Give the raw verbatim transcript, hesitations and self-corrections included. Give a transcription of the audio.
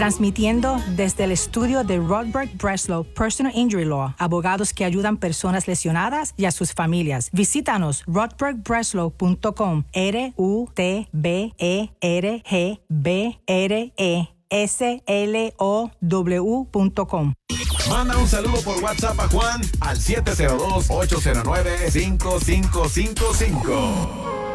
transmitiendo desde el estudio de Rodberg Breslow Personal Injury Law, abogados que ayudan personas lesionadas y a sus familias. Visítanos rodberg breslow punto com, R U T B E R G B R E S L O W punto com. Manda un saludo por WhatsApp a Juan al siete cero dos, ocho cero nueve, cinco cinco cinco cinco.